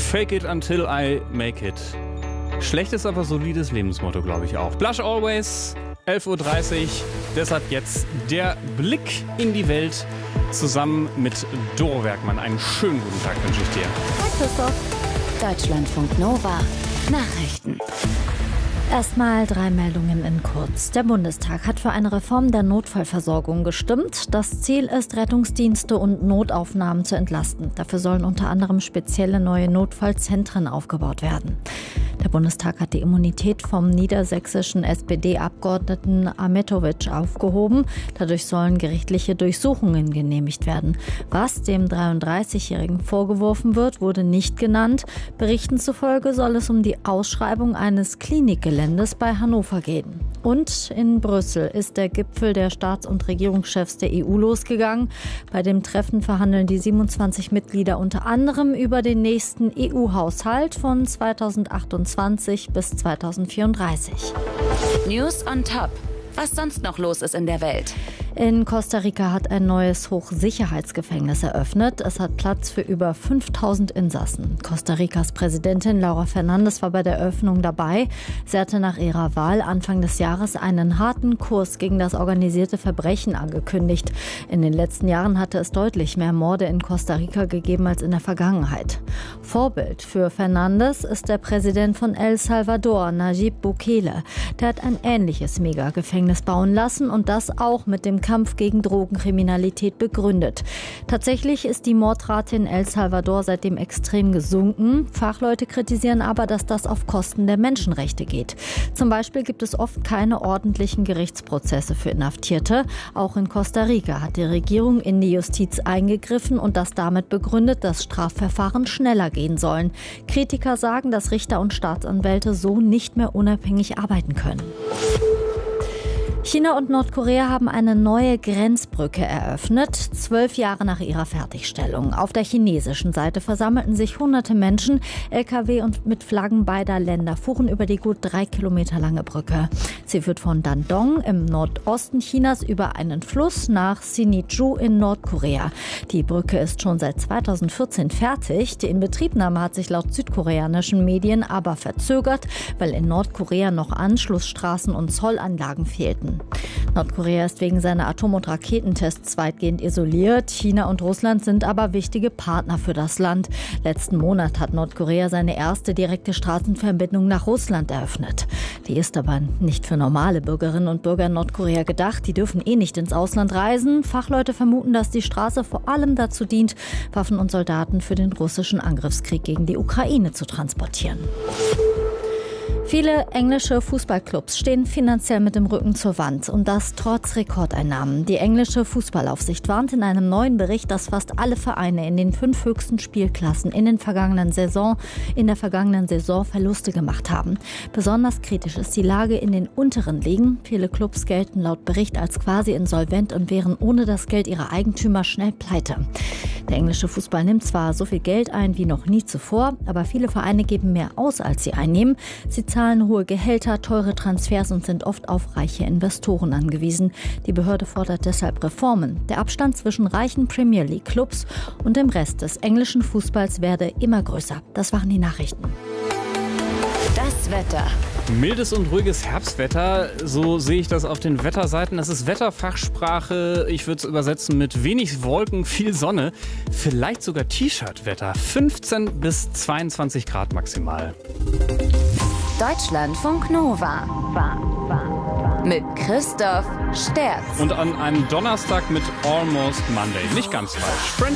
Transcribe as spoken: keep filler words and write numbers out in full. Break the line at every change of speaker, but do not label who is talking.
Fake it until I make it. Schlechtes, aber solides Lebensmotto, glaube ich auch. Blush always, elf Uhr dreißig. Deshalb jetzt der Blick in die Welt zusammen mit Doro Werkmann. Einen schönen guten Tag wünsche ich dir.
Hi Christoph. Deutschlandfunk Nova. Nachrichten. Erstmal drei Meldungen in kurz. Der Bundestag hat für eine Reform der Notfallversorgung gestimmt. Das Ziel ist, Rettungsdienste und Notaufnahmen zu entlasten. Dafür sollen unter anderem spezielle neue Notfallzentren aufgebaut werden. Der Bundestag hat die Immunität vom niedersächsischen S P D-Abgeordneten Ahmetović aufgehoben. Dadurch sollen gerichtliche Durchsuchungen genehmigt werden. Was dem dreiunddreißigjährigen vorgeworfen wird, wurde nicht genannt. Berichten zufolge soll es um die Ausschreibung eines Klinikgeländes bei Hannover gehen. Und in Brüssel ist der Gipfel der Staats- und Regierungschefs der E U losgegangen. Bei dem Treffen verhandeln die siebenundzwanzig Mitglieder unter anderem über den nächsten E U-Haushalt von zweitausendachtundzwanzig bis zweitausendvierunddreißig.
News on Top. Was sonst noch los ist in der Welt?
In Costa Rica hat ein neues Hochsicherheitsgefängnis eröffnet. Es hat Platz für über fünftausend Insassen. Costa Ricas Präsidentin Laura Fernández war bei der Eröffnung dabei. Sie hatte nach ihrer Wahl Anfang des Jahres einen harten Kurs gegen das organisierte Verbrechen angekündigt. In den letzten Jahren hatte es deutlich mehr Morde in Costa Rica gegeben als in der Vergangenheit. Vorbild für Fernández ist der Präsident von El Salvador, Nayib Bukele. Der hat ein ähnliches Megagefängnis bauen lassen und das auch mit dem Kampf gegen Drogenkriminalität begründet. Tatsächlich ist die Mordrate in El Salvador seitdem extrem gesunken. Fachleute kritisieren aber, dass das auf Kosten der Menschenrechte geht. Zum Beispiel gibt es oft keine ordentlichen Gerichtsprozesse für Inhaftierte. Auch in Costa Rica hat die Regierung in die Justiz eingegriffen und das damit begründet, dass Strafverfahren schneller gehen sollen. Kritiker sagen, dass Richter und Staatsanwälte so nicht mehr unabhängig arbeiten können. China und Nordkorea haben eine neue Grenzbrücke eröffnet, zwölf Jahre nach ihrer Fertigstellung. Auf der chinesischen Seite versammelten sich hunderte Menschen. L K W und mit Flaggen beider Länder fuhren über die gut drei Kilometer lange Brücke. Sie führt von Dandong im Nordosten Chinas über einen Fluss nach Sinŭiju in Nordkorea. Die Brücke ist schon seit zweitausendvierzehn fertig. Die Inbetriebnahme hat sich laut südkoreanischen Medien aber verzögert, weil in Nordkorea noch Anschlussstraßen und Zollanlagen fehlten. Nordkorea ist wegen seiner Atom- und Raketentests weitgehend isoliert. China und Russland sind aber wichtige Partner für das Land. Letzten Monat hat Nordkorea seine erste direkte Straßenverbindung nach Russland eröffnet. Die ist aber nicht für normale Bürgerinnen und Bürger in Nordkorea gedacht. Die dürfen eh nicht ins Ausland reisen. Fachleute vermuten, dass die Straße vor allem dazu dient, Waffen und Soldaten für den russischen Angriffskrieg gegen die Ukraine zu transportieren. Viele englische Fußballclubs stehen finanziell mit dem Rücken zur Wand und das trotz Rekordeinnahmen. Die englische Fußballaufsicht warnt in einem neuen Bericht, dass fast alle Vereine in den fünf höchsten Spielklassen in, den vergangenen Saison, in der vergangenen Saison Verluste gemacht haben. Besonders kritisch ist die Lage in den unteren Ligen. Viele Clubs gelten laut Bericht als quasi insolvent und wären ohne das Geld ihrer Eigentümer schnell pleite. Der englische Fußball nimmt zwar so viel Geld ein wie noch nie zuvor, aber viele Vereine geben mehr aus, als sie einnehmen. Sie zahlen hohe Gehälter, teure Transfers und sind oft auf reiche Investoren angewiesen. Die Behörde fordert deshalb Reformen. Der Abstand zwischen reichen Premier League Clubs und dem Rest des englischen Fußballs werde immer größer. Das waren die Nachrichten.
Das Wetter.
Mildes und ruhiges Herbstwetter, so sehe ich das auf den Wetterseiten. Das ist Wetterfachsprache, ich würde es übersetzen mit wenig Wolken, viel Sonne, vielleicht sogar T-Shirt-Wetter. fünfzehn bis zweiundzwanzig Grad maximal.
Deutschlandfunk Nova. Mit Christoph Sterz.
Und an einem Donnerstag mit Almost Monday. Nicht ganz falsch.